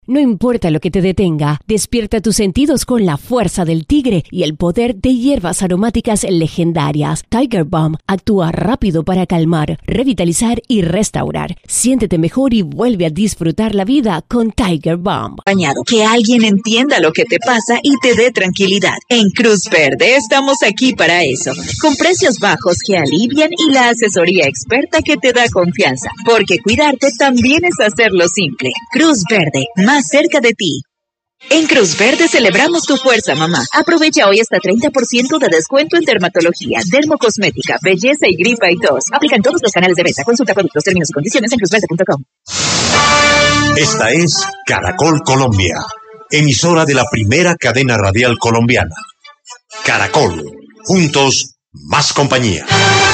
No importa lo que te detenga, despierta tus sentidos con la fuerza del tigre y el poder de hierbas aromáticas legendarias. Tiger Balm actúa rápido para calmar, revitalizar y restaurar. Siéntete mejor y vuelve a disfrutar la vida con Tiger Balm. Que alguien entienda lo que te pasa y te dé tranquilidad. En Cruz Verde estamos aquí para eso, con precios bajos que alivian y la asesoría experta que te da confianza, porque cuidarte también es hacerlo simple. Cruz Verde, más cerca de ti. En Cruz Verde celebramos tu fuerza, mamá. Aprovecha hoy hasta 30% de descuento en dermatología, dermocosmética, belleza y gripa y tos. Aplican todos los canales de venta. Consulta productos, términos y condiciones en cruzverde.com. Esta es Caracol Colombia, emisora de la primera cadena radial colombiana. Caracol, juntos, más compañía.